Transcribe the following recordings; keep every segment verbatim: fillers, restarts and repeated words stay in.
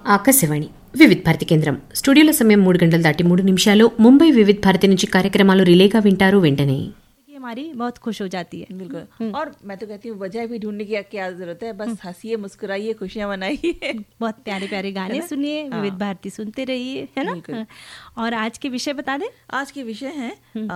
ఆకాశవాణి వివిధ భారతి కేంద్రం స్టూడియోలో సమయం మూడు గంటలు దాటి మూడు నిమిషాలు ముంబై వివిధ భారతి నుంచి కార్యక్రమాలు రిలేగా వింటారు వెంటనే हमारी बहुत खुश हो जाती है। बिल्कुल। और मैं तो कहती हूँ वजह भी ढूंढने की क्या जरूरत है, बस हंसिए मुस्कुराइए खुशियाँ मनाइए। बहुत प्यारे प्यारे गाने सुनिए, विविध भारती सुनते रहिए, है ना। और आज के विषय बता दें। आज के विषय हैं,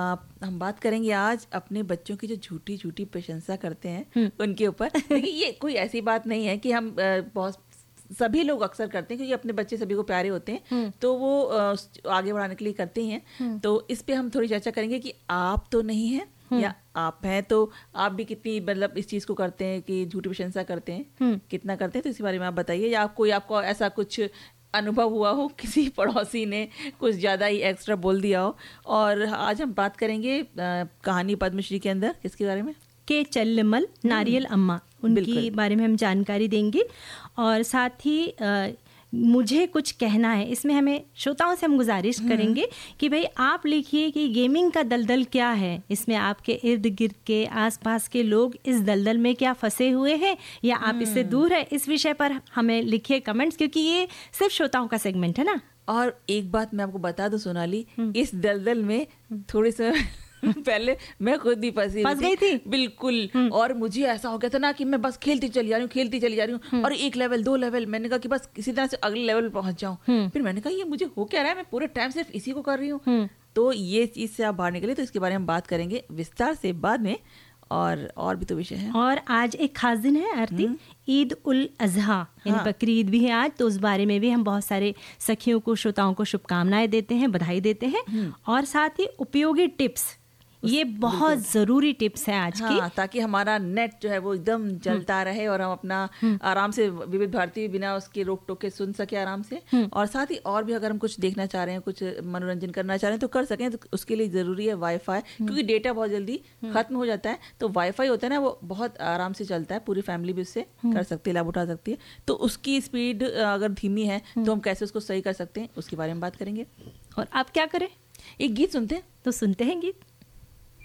हम बात करेंगे आज अपने बच्चों की जो झूठी झूठी प्रशंसा करते हैं उनके ऊपर। देखिए ये कोई ऐसी बात नहीं है कि हम बहुत सभी लोग अक्सर करते हैं, क्योंकि अपने बच्चे सभी को प्यारे होते हैं तो वो आगे बढ़ाने के लिए करते ही हैं। तो इस पे हम थोड़ी चर्चा करेंगे कि आप तो नहीं हैं या आप हैं तो आप भी कितनी मतलब इस चीज को करते हैं कि झूठी प्रशंसा करते हैं, कितना करते हैं, तो इसी बारे में आप बताइए। या कोई आपको ऐसा कुछ अनुभव हुआ हो, किसी पड़ोसी ने कुछ ज़्यादा ही एक्स्ट्रा बोल दिया हो। और आज हम बात करेंगे कहानी पद्मश्री के अंदर किसके बारे में, के चल्लमल नारियल अम्मा, उनकी बारे में हम जानकारी देंगे। और साथ ही आ, मुझे कुछ कहना है, इसमें हमें श्रोताओं से हम गुजारिश करेंगे कि भाई आप लिखिए कि गेमिंग का दलदल क्या है, इसमें आपके इर्द गिर्द के आसपास के लोग इस दलदल में क्या फंसे हुए हैं या आप इससे दूर है, इस विषय पर हमें लिखिए कमेंट्स, क्योंकि ये सिर्फ श्रोताओं का सेगमेंट है ना। और एक बात मैं आपको बता दूं सोनाली, इस दलदल में थोड़ी सी पहले मैं खुद ही फंसी फंस गई थी बिल्कुल। और मुझे ऐसा हो गया था ना कि मैं बस खेलती चली जा रही हूँ खेलती चली जा रही हूँ और एक लेवल दो लेवल, मैंने कहा कि बस किसी तरह से अगले लेवल पे पहुंच जाऊं। फिर मैंने कहा ये मुझे हो क्या रहा है, मैं पूरे टाइम सिर्फ इसी को कर रही हूँ। तो ये चीज से आप बाहर निकले, तो इसके बारे में बात करेंगे विस्तार से बाद में। और और भी तो विषय है। और आज एक खास दिन है आरती, ईद उल अजहा, यानी हाँ। बकरी ईद भी है आज, तो उस बारे में भी हम बहुत सारे सखियों को, श्रोताओं को शुभकामनाएं देते हैं, बधाई देते हैं। और साथ ही उपयोगी टिप्स, ये बहुत जरूरी टिप्स है आज हाँ, की, ताकि हमारा नेट जो है वो एकदम चलता रहे और हम अपना आराम से विविध भारती बिना उसके रोक टोक के सुन सके आराम से। और साथ ही और भी अगर हम कुछ देखना चाह रहे हैं, कुछ मनोरंजन करना चाह रहे हैं तो कर सकें। तो उसके लिए जरूरी है वाईफाई, क्योंकि डेटा बहुत जल्दी खत्म हो जाता है। तो वाईफाई होता है ना, वो बहुत आराम से चलता है, पूरी फैमिली भी उससे कर सकती है, लाभ उठा सकती है। तो उसकी स्पीड अगर धीमी है तो हम कैसे उसको सही कर सकते हैं, उसके बारे में बात करेंगे। और आप क्या करें, एक गीत सुनते हैं, तो सुनते हैं गीत।